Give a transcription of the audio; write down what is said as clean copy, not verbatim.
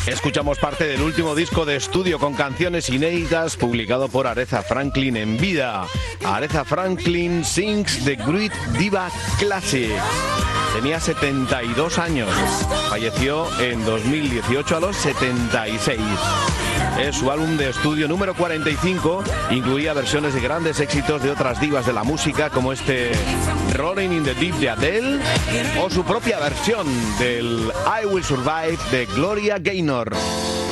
Escuchamos parte del último disco de estudio con canciones inéditas publicado por Aretha Franklin en vida. Aretha Franklin Sings The Great Diva Classic. Tenía 72 años. Falleció en 2018 a los 76. Es su álbum de estudio número 45. Incluía versiones de grandes éxitos de otras divas de la música, como este Rolling in the Deep de Adele, o su propia versión del I Will Survive de Gloria Gaynor.